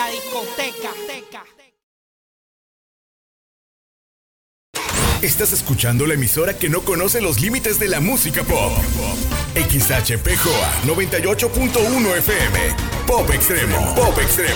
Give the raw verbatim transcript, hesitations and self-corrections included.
la discoteca. Estás escuchando la emisora que no conoce los límites de la música pop. X H P J O A noventa y ocho punto uno F M. Pop Extremo. Pop Extremo.